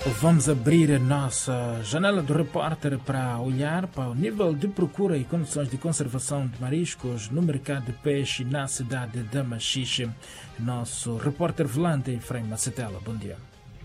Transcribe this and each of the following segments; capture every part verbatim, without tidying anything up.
Vamos abrir a nossa janela do repórter para olhar para o nível de procura e condições de conservação de mariscos no mercado de peixe na cidade de Machixe. Nosso repórter volante, Efraim Macetela. Bom dia.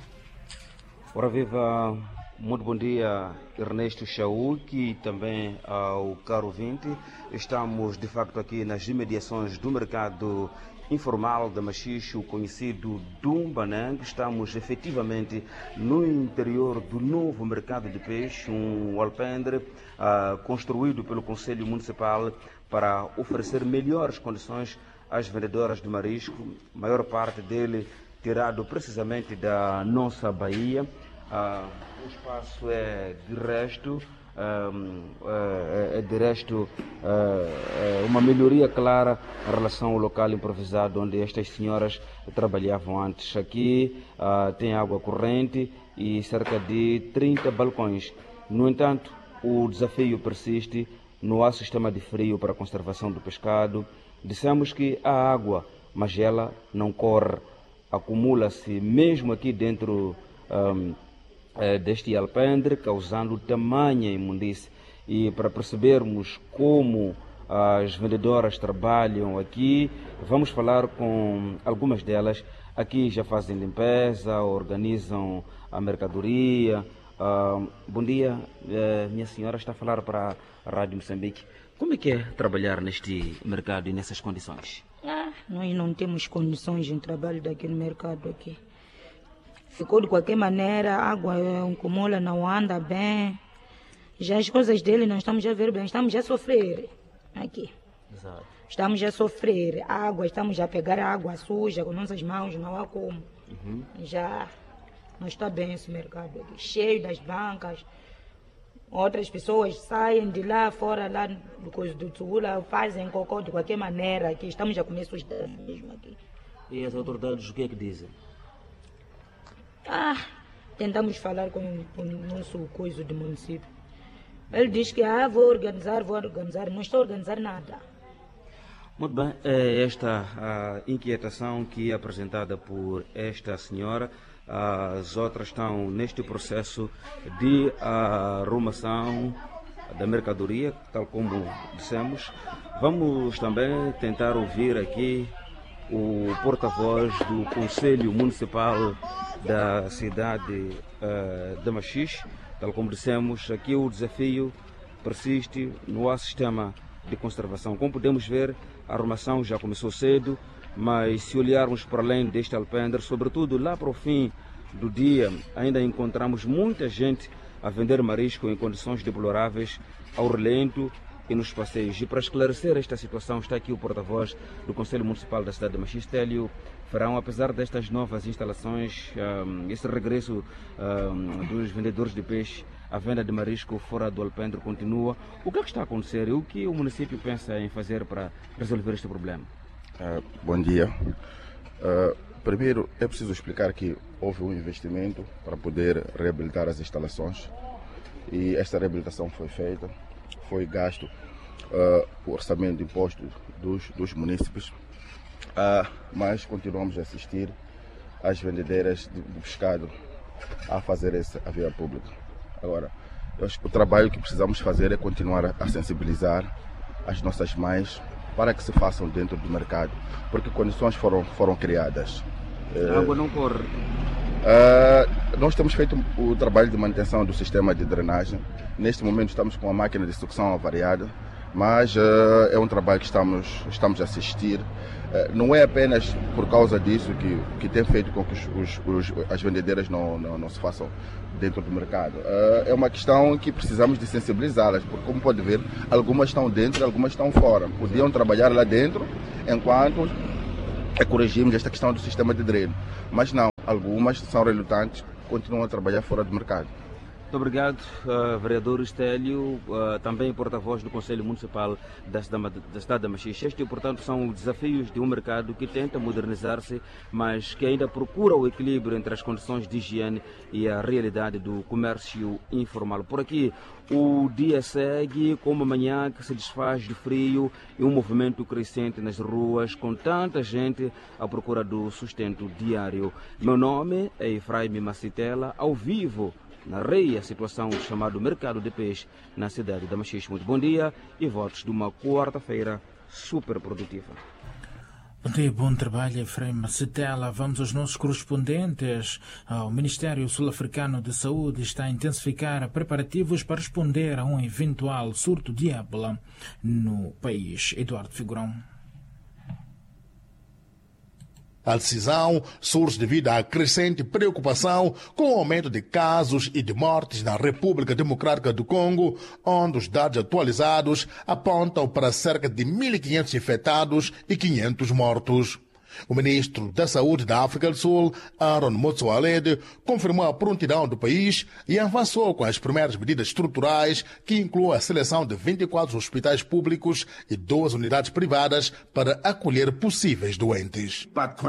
Ora viva, muito bom dia, Ernesto Chauque e também ao caro ouvinte. Estamos de facto aqui nas imediações do mercado informal de Machixe, o conhecido Dumbanang. Estamos efetivamente no interior do novo mercado de peixe, um alpendre uh, construído pelo Conselho Municipal para oferecer melhores condições às vendedoras de marisco. A maior parte dele tirado precisamente da nossa Bahia. Uh, o espaço é de resto Um, é, é de resto é, é uma melhoria clara em relação ao local improvisado onde estas senhoras trabalhavam antes. Aqui uh, tem água corrente e cerca de trinta balcões. No entanto, o desafio persiste. Não há sistema de frio para a conservação do pescado. Dissemos que há água, mas ela não corre. Acumula-se mesmo aqui dentro um, deste alpendre, causando tamanha imundície. E para percebermos como as vendedoras trabalham aqui, vamos falar com algumas delas. Aqui já fazem limpeza, organizam a mercadoria. Uh, bom dia, uh, minha senhora está a falar para a Rádio Moçambique. Como é que é trabalhar neste mercado e nessas condições? Ah, nós não temos condições de trabalho daquele mercado aqui. Ficou de qualquer maneira, a água acumula, não anda bem. Já as coisas dele não estamos a ver bem, estamos a sofrer aqui. Exato. Estamos a sofrer água, estamos a pegar água suja com nossas mãos, não há como. Uhum. Já não está bem esse mercado aqui, cheio das bancas. Outras pessoas saem de lá fora, lá do coisa do Tsugula, fazem cocô de qualquer maneira aqui. Estamos a comer sujidade mesmo aqui. E as autoridades o que é que dizem? Ah, tentamos falar com, com o nosso coisa do município. Ele diz que ah, vou organizar, vou organizar. Não estou a organizar nada. Muito bem, é esta a inquietação que é apresentada por esta senhora. As outras estão neste processo de arrumação da mercadoria, tal como dissemos. Vamos também tentar ouvir aqui o porta-voz do Conselho Municipal da cidade uh, de Machixe. Tal como dissemos, aqui o desafio persiste, não há sistema de conservação. Como podemos ver, a arrumação já começou cedo, mas se olharmos para além deste alpendre, sobretudo lá para o fim do dia, ainda encontramos muita gente a vender marisco em condições deploráveis ao relento e nos passeios. E para esclarecer esta situação está aqui o porta-voz do Conselho Municipal da cidade de Machixe, Télio Ferão. Apesar destas novas instalações, um, esse regresso um, dos vendedores de peixe, a venda de marisco fora do alpendre continua. O que é que está a acontecer e o que o município pensa em fazer para resolver este problema? Uh, bom dia. Uh, primeiro, é preciso explicar que houve um investimento para poder reabilitar as instalações e esta reabilitação foi feita. Foi gasto uh, o orçamento de impostos dos, dos munícipes, uh, mas continuamos a assistir às vendedeiras de, de pescado a fazer essa a via pública. Agora, eu acho que o trabalho que precisamos fazer é continuar a, a sensibilizar as nossas mães para que se façam dentro do mercado, porque condições foram, foram criadas. A água não corre. Uh, nós temos feito o trabalho de manutenção do sistema de drenagem. Neste momento estamos com a máquina de sucção avariada, mas uh, é um trabalho que estamos, estamos a assistir. Uh, não é apenas por causa disso que, que tem feito com que os, os, os, as vendedeiras não, não, não se façam dentro do mercado. Uh, é uma questão que precisamos de sensibilizá-las, porque como pode ver, algumas estão dentro e algumas estão fora. Podiam trabalhar lá dentro enquanto corrigimos esta questão do sistema de dreno, mas não. Algumas são relutantes, continuam a trabalhar fora do mercado. Muito obrigado, uh, vereador Estélio, uh, também porta-voz do Conselho Municipal da cidade da Machixe. Estes, portanto, são os desafios de um mercado que tenta modernizar-se, mas que ainda procura o equilíbrio entre as condições de higiene e a realidade do comércio informal. Por aqui, o dia segue com uma manhã que se desfaz de frio e um movimento crescente nas ruas, com tanta gente à procura do sustento diário. Meu nome é Efraim Macitela, ao vivo, narrei a situação chamado mercado de peixe na cidade da Machixe. Muito bom dia e votos de uma quarta-feira super produtiva. Bom dia, bom trabalho, Efraim Macitela. Vamos aos nossos correspondentes. O Ministério Sul-Africano de Saúde está a intensificar preparativos para responder a um eventual surto de ébola no país. Eduardo Figurão. A decisão surge devido à crescente preocupação com o aumento de casos e de mortes na República Democrática do Congo, onde os dados atualizados apontam para cerca de mil e quinhentos infectados e quinhentos mortos. O ministro da Saúde da África do Sul, Aaron Motsoaledi, confirmou a prontidão do país e avançou com as primeiras medidas estruturais, que incluem a seleção de vinte e quatro hospitais públicos e duas unidades privadas para acolher possíveis doentes.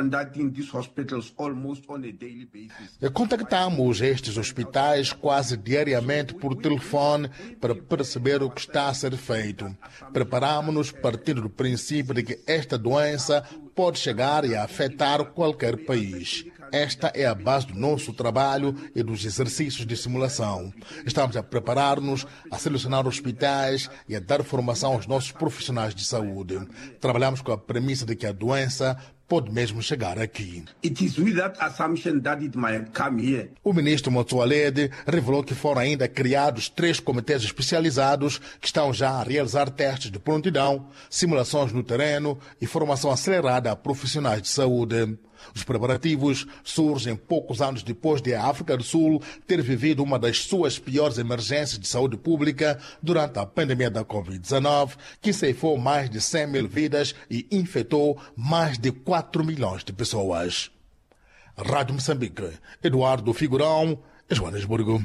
Contactamos estes hospitais quase diariamente por telefone para perceber o que está a ser feito. Preparamos-nos partindo do princípio de que esta doença pode chegar e afetar qualquer país. Esta é a base do nosso trabalho e dos exercícios de simulação. Estamos a preparar-nos, a selecionar hospitais e a dar formação aos nossos profissionais de saúde. Trabalhamos com a premissa de que a doença pode mesmo chegar aqui. It is with that assumption that it might come here. O ministro Motsoaledi revelou que foram ainda criados três comitês especializados que estão já a realizar testes de prontidão, simulações no terreno e formação acelerada a profissionais de saúde. Os preparativos surgem poucos anos depois de a África do Sul ter vivido uma das suas piores emergências de saúde pública durante a pandemia da covid dezenove, que ceifou mais de cem mil vidas e infectou mais de quatro milhões de pessoas. Rádio Moçambique, Eduardo Figurão, Joanesburgo.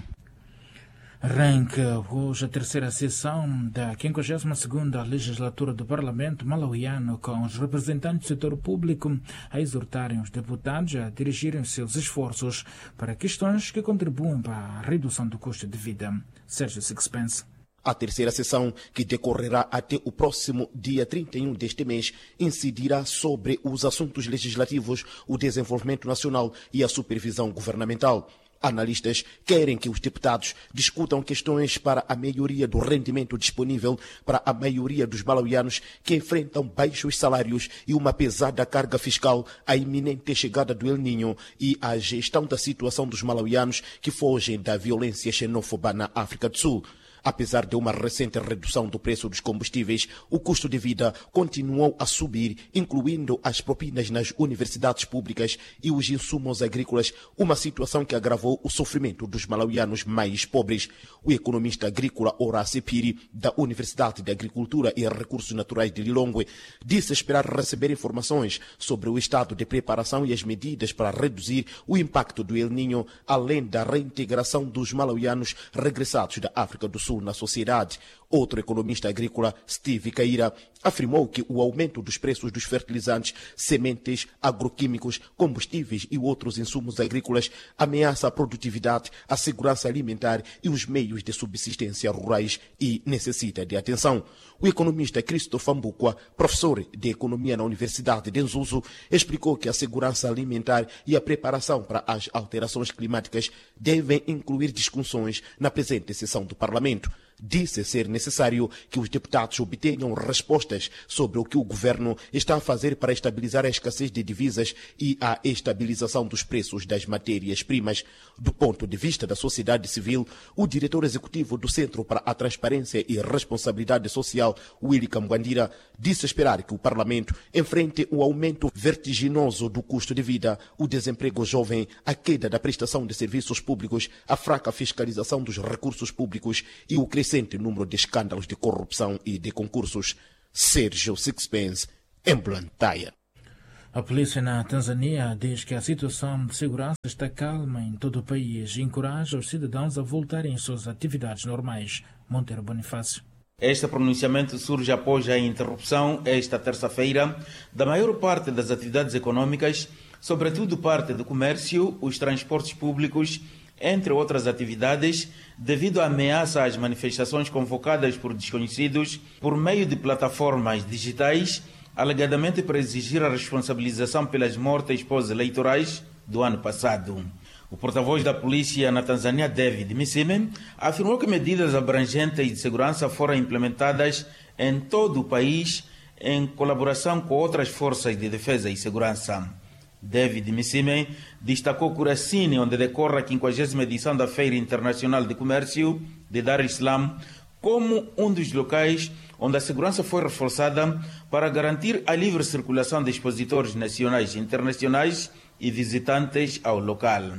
Arranca hoje a terceira sessão da quinquagésima segunda Legislatura do Parlamento Malauiano, com os representantes do setor público a exortarem os deputados a dirigirem seus esforços para questões que contribuem para a redução do custo de vida. Sérgio Sixpence. A terceira sessão, que decorrerá até o próximo dia trinta e um deste mês, incidirá sobre os assuntos legislativos, o desenvolvimento nacional e a supervisão governamental. Analistas querem que os deputados discutam questões para a melhoria do rendimento disponível para a maioria dos malauianos que enfrentam baixos salários e uma pesada carga fiscal, a iminente chegada do El Niño e a gestão da situação dos malauianos que fogem da violência xenófoba na África do Sul. Apesar de uma recente redução do preço dos combustíveis, o custo de vida continuou a subir, incluindo as propinas nas universidades públicas e os insumos agrícolas, uma situação que agravou o sofrimento dos malauianos mais pobres. O economista agrícola Horácio Piri, da Universidade de Agricultura e Recursos Naturais de Lilongwe, disse esperar receber informações sobre o estado de preparação e as medidas para reduzir o impacto do El Niño, além da reintegração dos malauianos regressados da África do Sul na sociedade. Outro economista agrícola, Steve Caíra, afirmou que o aumento dos preços dos fertilizantes, sementes, agroquímicos, combustíveis e outros insumos agrícolas ameaça a produtividade, a segurança alimentar e os meios de subsistência rurais e necessita de atenção. O economista Christopher Mbukwa, professor de economia na Universidade de Nzuzu, explicou que a segurança alimentar e a preparação para as alterações climáticas devem incluir discussões na presente sessão do Parlamento. Disse ser necessário que os deputados obtenham respostas sobre o que o governo está a fazer para estabilizar a escassez de divisas e a estabilização dos preços das matérias-primas. Do ponto de vista da sociedade civil, o diretor executivo do Centro para a Transparência e Responsabilidade Social, Willy Kamwandira, disse esperar que o Parlamento enfrente o aumento vertiginoso do custo de vida, o desemprego jovem, a queda da prestação de serviços públicos, a fraca fiscalização dos recursos públicos e o crescimento crescente número de escândalos de corrupção e de concursos. Sérgio Sixpence, em Blantyre. A polícia na Tanzânia diz que a situação de segurança está calma em todo o país e encoraja os cidadãos a voltarem às suas atividades normais. Monteiro Bonifácio. Este pronunciamento surge após a interrupção, esta terça-feira, da maior parte das atividades econômicas, sobretudo parte do comércio, os transportes públicos, entre outras atividades, devido à ameaça às manifestações convocadas por desconhecidos por meio de plataformas digitais, alegadamente para exigir a responsabilização pelas mortes pós-eleitorais do ano passado. O porta-voz da polícia na Tanzânia, David Misime, afirmou que medidas abrangentes de segurança foram implementadas em todo o país em colaboração com outras forças de defesa e segurança. David Misime destacou Kurasini, onde decorre a quinquagésima edição da Feira Internacional de Comércio de Dar es Salaam, como um dos locais onde a segurança foi reforçada para garantir a livre circulação de expositores nacionais e internacionais e visitantes ao local.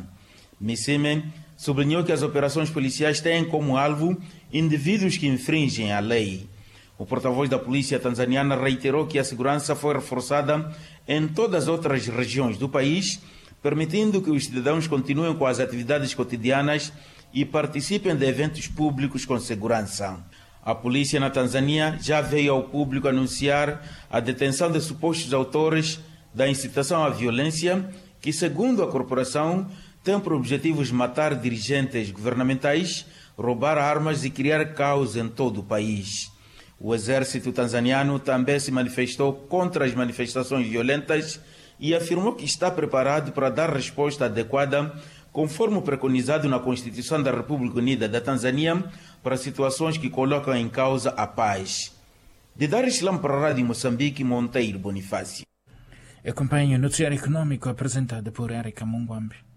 Misime sublinhou que as operações policiais têm como alvo indivíduos que infringem a lei. O porta-voz da polícia tanzaniana reiterou que a segurança foi reforçada em todas as outras regiões do país, permitindo que os cidadãos continuem com as atividades cotidianas e participem de eventos públicos com segurança. A polícia na Tanzânia já veio ao público anunciar a detenção de supostos autores da incitação à violência, que, segundo a corporação, tem por objetivos matar dirigentes governamentais, roubar armas e criar caos em todo o país. O exército tanzaniano também se manifestou contra as manifestações violentas e afirmou que está preparado para dar resposta adequada, conforme preconizado na Constituição da República Unida da Tanzânia, para situações que colocam em causa a paz. De Dar es Salaam para a Rádio Moçambique, Monteiro Bonifácio. Acompanhe o noticiário econômico apresentado por Érica Mungwambi.